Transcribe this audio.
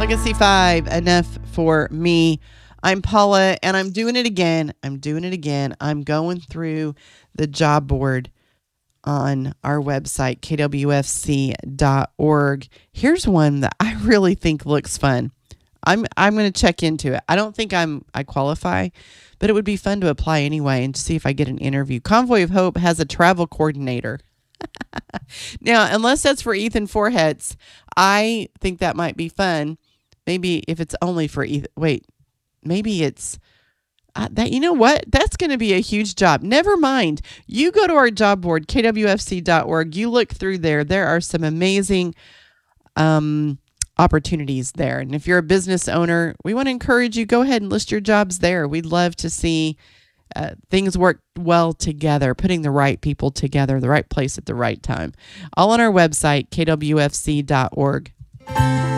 Legacy 5, enough for me. I'm Paula, and I'm doing it again. I'm going through the job board on our website, kwfc.org. Here's one that I really think looks fun. I'm going to check into it. I don't think I qualify, but it would be fun to apply anyway and see if I get an interview. Convoy of Hope has a travel coordinator. Now, unless that's for Ethan Forhetz, I think that might be fun. Maybe if it's only for Ethan. Wait, maybe it's that. You know what? That's going to be a huge job. Never mind. You go to our job board, kwfc.org. You look through there. There are some amazing opportunities there. And if you're a business owner, we want to encourage you, go ahead and list your jobs there. We'd love to see things work well together, putting the right people together, the right place at the right time. All on our website, kwfc.org.